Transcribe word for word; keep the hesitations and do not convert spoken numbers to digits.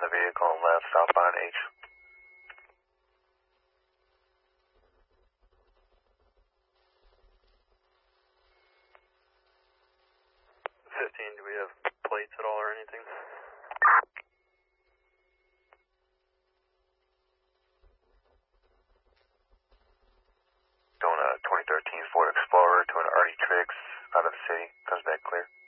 the vehicle and left southbound H. fifteen, do we have plates at all or anything? Doing a twenty thirteen Ford Explorer to an Artie Trix out of the city. Comes back clear.